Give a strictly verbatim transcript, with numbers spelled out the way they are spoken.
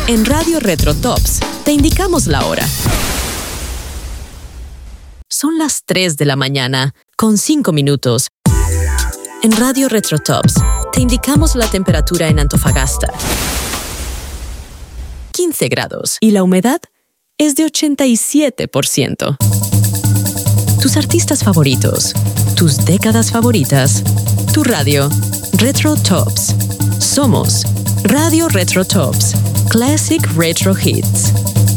En Radio Retro Tops te indicamos la hora. Son las tres de la mañana, con cinco minutos. En Radio Retro Tops te indicamos la temperatura en Antofagasta. quince grados y la humedad es de ochenta y siete por ciento. Tus artistas favoritos, tus décadas favoritas, tu radio, Retro Tops. Somos Radio Retro Tops, Classic Retro Hits.